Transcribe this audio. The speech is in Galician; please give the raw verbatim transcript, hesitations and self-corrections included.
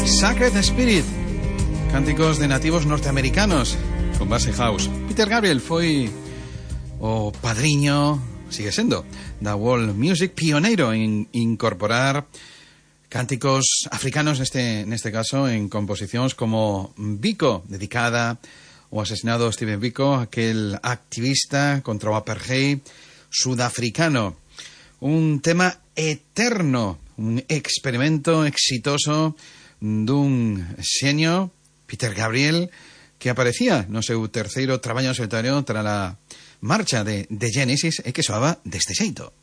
Sacred Spirit, cánticos de nativos norteamericanos con base house. Peter Gabriel foi o padriño, sigue sendo, da world music, pioneiro en incorporar cánticos africanos, neste, neste caso, en composicións como Biko, dedicada ao asesinado Stephen Biko, aquel activista contra o apartheid sudafricano. Un tema eterno, un experimento exitoso dun xenio, Peter Gabriel, que aparecía no seu terceiro traballo en solitario tras a marcha de, de Genesis e que soaba deste xeito.